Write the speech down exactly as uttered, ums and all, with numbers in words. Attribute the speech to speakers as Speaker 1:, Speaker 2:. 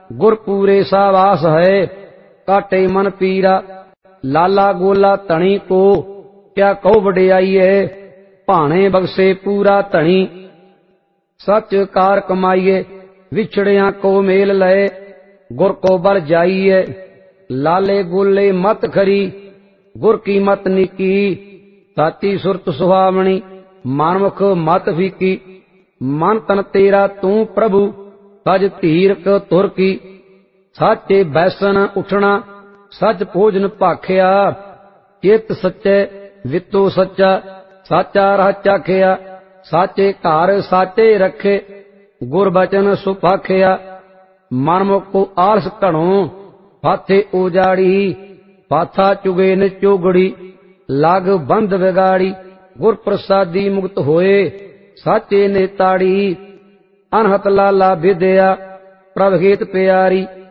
Speaker 1: गुर पूरे सावास है। काटे मन पीरा लाला गोला धनी को, क्या कहो वडियाई है। भाणे बख्शे पूरा धनी, सच कार कमाइए। विछड़िया को मेल लए, गुर को बल जाइए। लाले गोले मत खरी, गुर की मत निकी। साची सुरत सुहावनी, मानमुख मत फीकी। मन तन तेरा तू प्रभु, सज धीरक तुर की। साचे बैसन उठना, सच भोजन भाखिया। चित सच्चे वित्तो सच्चा, साचा राह चाखिया। साचे घर साचे रखे, गुर बचन सुभाखिया। मनमुख को आलस घणो, फाथे उजाड़ी। फाथा चुगे न चोगड़ी, लाग बंद बिगाड़ी। गुर प्रसादी मुक्त होए, साचे ने ताड़ी। अनहत लाला विद्या, प्रभ हेत प्यारी।